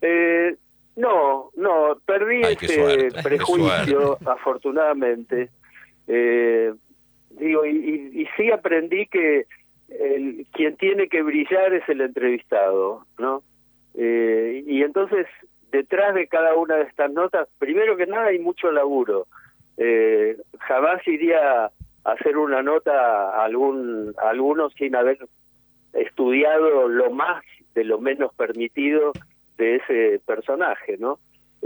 No, perdí ese suerte, prejuicio, afortunadamente. Digo, y sí aprendí que quien tiene que brillar es el entrevistado, ¿no? Y entonces, detrás de cada una de estas notas, primero que nada hay mucho laburo. Jamás iría a hacer una nota a alguno sin haber estudiado lo más de lo menos permitido de ese personaje, ¿no?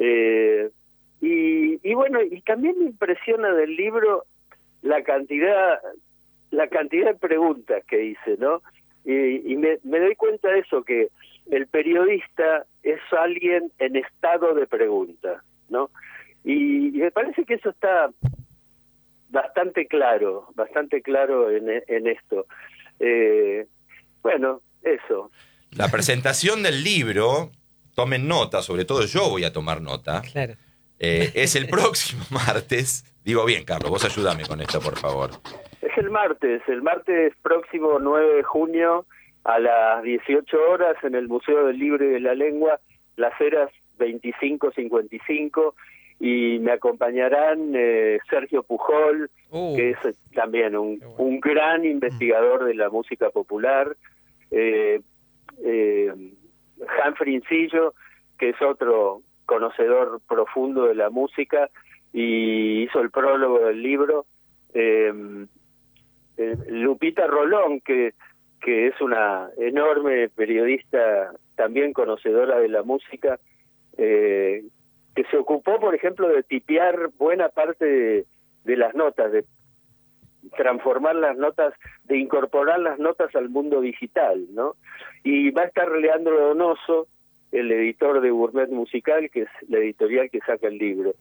Y bueno, y también me impresiona del libro la cantidad de preguntas que hice, ¿no? Y me doy cuenta de eso, que el periodista es alguien en estado de pregunta, ¿no? Y me parece que eso está bastante claro en esto. Bueno, eso. La presentación del libro, tomen nota, sobre todo yo voy a tomar nota. Claro. Es el próximo martes. Digo bien, Carlos, vos ayúdame con esto, por favor. Es el martes próximo 9 de junio a las 18 horas en el Museo del Libro y de la Lengua, Las Heras 2555, y me acompañarán Sergio Pujol, que es también un gran investigador de la música popular, Humphrey Incillo, que es otro conocedor profundo de la música y hizo el prólogo del libro, Lupita Rolón, que es una enorme periodista también conocedora de la música, que se ocupó, por ejemplo, de tipear buena parte de las notas, de transformar las notas, de incorporar las notas al mundo digital, ¿no? Y va a estar Leandro Donoso, el editor de Gourmet Musical, que es la editorial que saca el libro.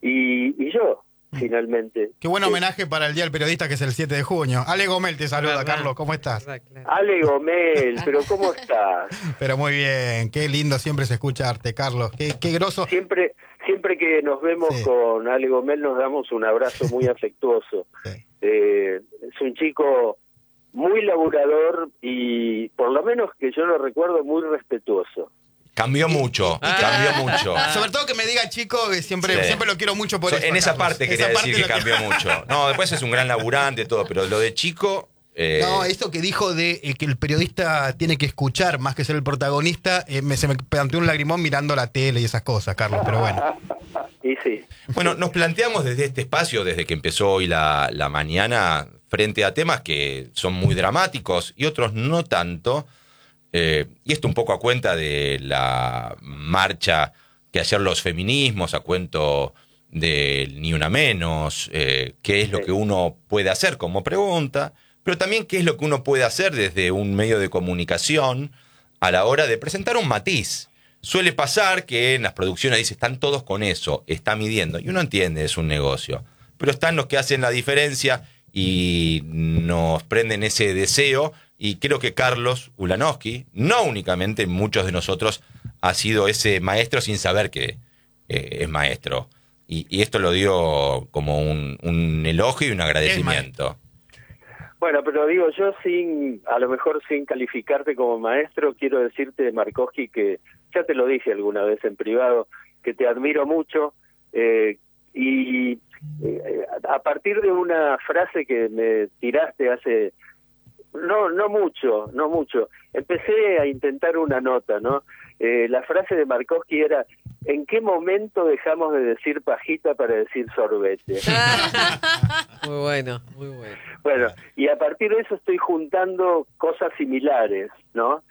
Y yo, finalmente. Qué buen homenaje para el Día del Periodista, que es el 7 de junio. Ale Gomel te saluda, Carlos, ¿cómo estás? Ale Gomel, pero ¿cómo estás? Pero muy bien, qué lindo siempre es escucharte, Carlos, qué groso. Siempre que nos vemos con Ale Gomel nos damos un abrazo muy afectuoso. Sí. Es un chico muy laburador y, por lo menos que yo lo recuerdo, muy respetuoso. Cambió mucho, cambió mucho. Sobre todo que me diga chico, que siempre lo quiero mucho por eso. En esa Carlos. parte quería decir que cambió mucho. No, después es un gran laburante, todo, pero lo de chico... No, eso que dijo de que el periodista tiene que escuchar más que ser el protagonista, se me planteó un lagrimón mirando la tele y esas cosas, Carlos, pero bueno. Y sí. Bueno, nos planteamos desde este espacio, desde que empezó hoy la mañana, frente a temas que son muy dramáticos y otros no tanto, y esto un poco a cuenta de la marcha que ayer los feminismos, a cuento del Ni Una Menos, qué es lo que uno puede hacer como pregunta, pero también qué es lo que uno puede hacer desde un medio de comunicación a la hora de presentar un matiz. Suele pasar que en las producciones dice, están todos con eso, está midiendo, y uno entiende, es un negocio, pero están los que hacen la diferencia y nos prenden ese deseo, y creo que Carlos Ulanowski, no únicamente muchos de nosotros, ha sido ese maestro sin saber que es maestro, y esto lo dio como un elogio y un agradecimiento. Bueno, pero digo, yo a lo mejor sin calificarte como maestro, quiero decirte, Markowski, que ya te lo dije alguna vez en privado, que te admiro mucho, y a partir de una frase que me tiraste hace no mucho, empecé a intentar una nota, ¿no? La frase de Markowski era: ¿en qué momento dejamos de decir pajita para decir sorbete? Muy bueno, muy bueno. Bueno, y a partir de eso estoy juntando cosas similares, ¿no?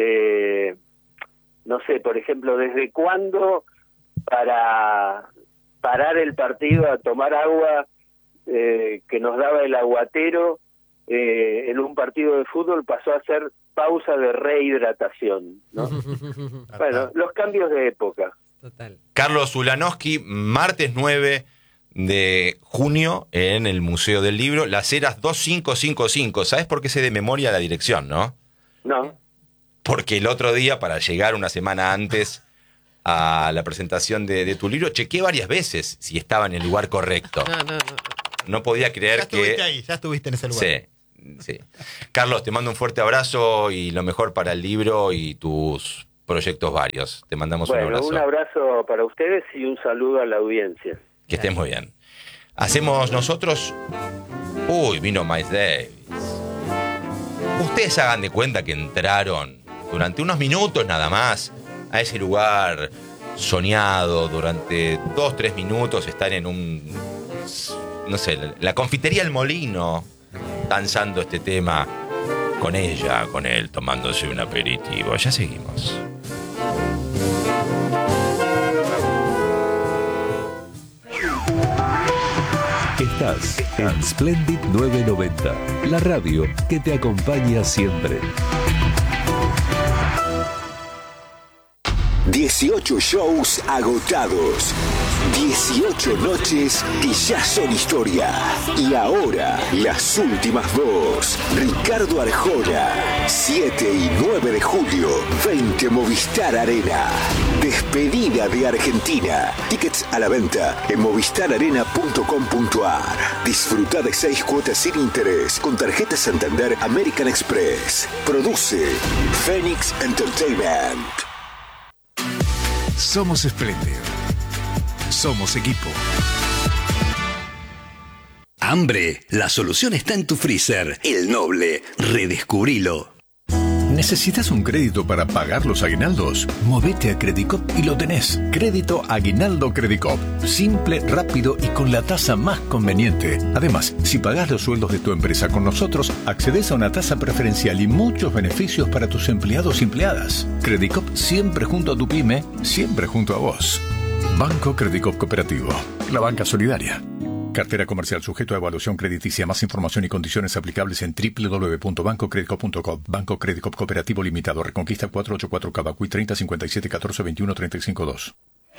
No sé, por ejemplo, ¿desde cuándo para parar el partido a tomar agua que nos daba el aguatero en un partido de fútbol pasó a ser pausa de rehidratación, ¿no? Bueno, los cambios de época. Total. Carlos Ulanowski, martes 9 de junio en el Museo del Libro, Las Heras 2555. ¿Sabes por qué sé de memoria la dirección, no? No. Porque el otro día, para llegar una semana antes a la presentación de tu libro, chequeé varias veces si estaba en el lugar correcto. No podía creer ya que... Ya estuviste en ese lugar. Sí. Carlos, te mando un fuerte abrazo y lo mejor para el libro y tus proyectos varios. Te mandamos Bueno, un abrazo. un abrazo para ustedes y un saludo a la audiencia. Que estés muy bien. Hacemos nosotros... Uy, vino Miles Davis. Ustedes hagan de cuenta que entraron durante unos minutos nada más a ese lugar soñado. Durante 2-3 minutos están en un... no sé, la confitería El Molino, danzando este tema con ella, con él, tomándose un aperitivo. Ya seguimos. Estás en Splendid 990, la radio que te acompaña siempre. 18 shows agotados. 18 noches que ya son historia. Y ahora, las últimas dos. Ricardo Arjona, 7 y 9 de julio, 20 Movistar Arena. Despedida de Argentina. Tickets a la venta en movistararena.com.ar. Disfruta de 6 cuotas sin interés con tarjeta Santander American Express. Produce Phoenix Entertainment. Somos espléndido. Somos equipo. Hambre, la solución está en tu freezer. El Noble, redescubrilo. ¿Necesitas un crédito para pagar los aguinaldos? Movete a Credicop y lo tenés. Crédito Aguinaldo Credicop. Simple, rápido y con la tasa más conveniente. Además, si pagás los sueldos de tu empresa con nosotros, accedes a una tasa preferencial y muchos beneficios para tus empleados y empleadas. Credicop siempre junto a tu pyme, siempre junto a vos. Banco Credicop Cooperativo. La banca solidaria. Cartera comercial sujeto a evaluación crediticia. Más información y condiciones aplicables en www.bancocredicop.com. Banco Credicop Cooperativo Limitado. Reconquista 484 Cavacuy 30 57 14 21 35 2.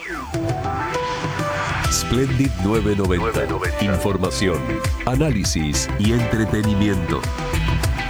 Splendid 990. Información, análisis y entretenimiento.